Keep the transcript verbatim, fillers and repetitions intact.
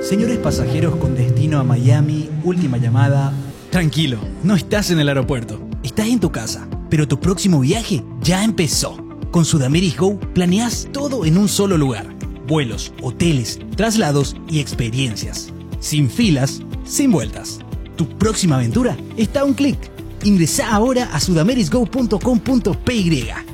Señores pasajeros con destino a Miami, última llamada. Tranquilo, no estás en el aeropuerto, estás en tu casa, pero tu próximo viaje ya empezó. Con Sudameric Go planeas todo en un solo lugar. Vuelos, hoteles, traslados y experiencias. Sin filas, sin vueltas. Tu próxima aventura está a un clic. Ingresá ahora a sudameric go punto com punto p y.